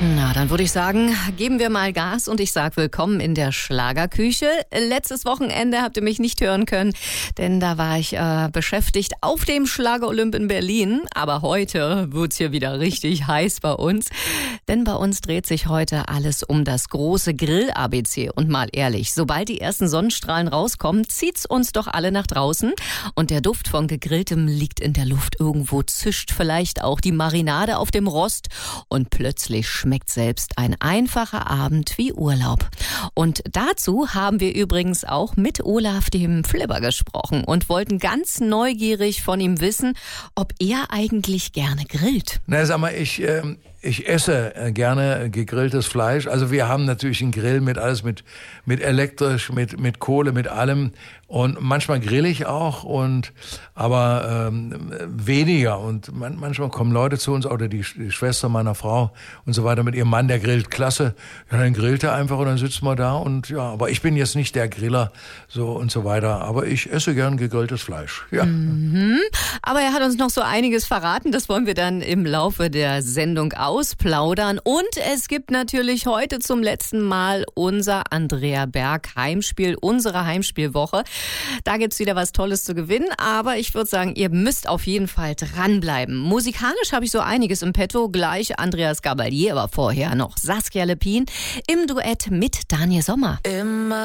Na, dann würde ich sagen, geben wir mal Gas und ich sage willkommen in der Schlagerküche. Letztes Wochenende habt ihr mich nicht hören können, denn da war ich beschäftigt auf dem Schlager-Olymp in Berlin. Aber heute wird's hier wieder richtig heiß bei uns, denn bei uns dreht sich heute alles um das große Grill-ABC. Und mal ehrlich, sobald die ersten Sonnenstrahlen rauskommen, zieht's uns doch alle nach draußen. Und der Duft von Gegrilltem liegt in der Luft irgendwo, zischt vielleicht auch die Marinade auf dem Rost und plötzlich schmeckt selbst ein einfacher Abend wie Urlaub. Und dazu haben wir übrigens auch mit Olaf dem Flipper gesprochen und wollten ganz neugierig von ihm wissen, ob er eigentlich gerne grillt. Na, sag mal, ich esse gerne gegrilltes Fleisch. Also wir haben natürlich einen Grill mit alles, mit elektrisch, mit Kohle, mit allem. Und manchmal grill ich auch, aber weniger. Und manchmal kommen Leute zu uns, oder die Schwester meiner Frau und so weiter mit ihrem Mann, der grillt klasse. Ja, dann grillt er einfach und dann sitzen wir da und ja, aber ich bin jetzt nicht der Griller so und so weiter. Aber ich esse gern gegrilltes Fleisch, ja. Aber er hat uns noch so einiges verraten, das wollen wir dann im Laufe der Sendung ausplaudern. Und es gibt natürlich heute zum letzten Mal unser Andrea Berg Heimspiel, unsere Heimspielwoche. Da gibt's wieder was Tolles zu gewinnen, aber ich würde sagen, ihr müsst auf jeden Fall dranbleiben. Musikalisch habe ich so einiges im Petto, gleich Andreas Gabalier, aber vorher noch Saskia Lepin im Duett mit Daniel Sommer.